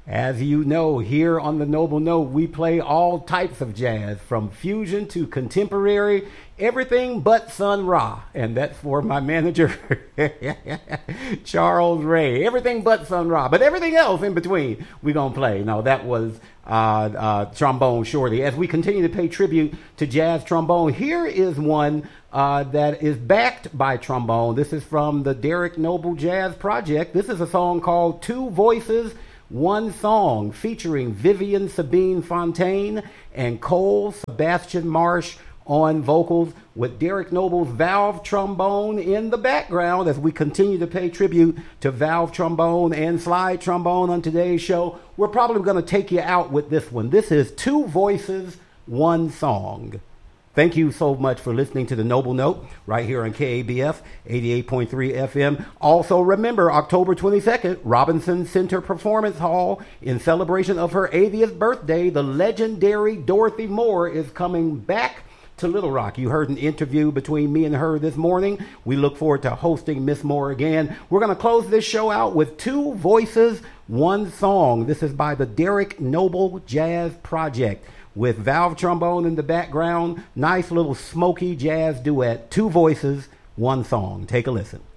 As you know, here on the Noble Note, we play all types of jazz, from fusion to contemporary, everything but Sun Ra. And that's for my manager, Charles Ray. Everything but Sun Ra. But everything else in between, we're going to play. Now, that was Trombone Shorty. As we continue to pay tribute to jazz trombone, here is one that is backed by trombone. This is from the Derek Noble Jazz Project. This is a song called Two Voices, One Song, featuring Vivian Sabine Fontaine and Cole Sebastian Marsh on vocals, with Derek Noble's valve trombone in the background as we continue to pay tribute to valve trombone and slide trombone on today's show. We're probably going to take you out with this one. This is Two Voices, One Song. Thank you so much for listening to the Noble Note right here on KABF 88.3 FM. Also remember, October 22nd, Robinson Center Performance Hall, in celebration of her 80th birthday, the legendary Dorothy Moore is coming back to Little Rock. You heard an interview between me and her this morning. We look forward to hosting Miss Moore again. We're going to close this show out with Two Voices, One Song. This is by the Derek Noble Jazz Project, with valve trombone in the background. Nice little smoky jazz duet. Two voices, one song. Take a listen.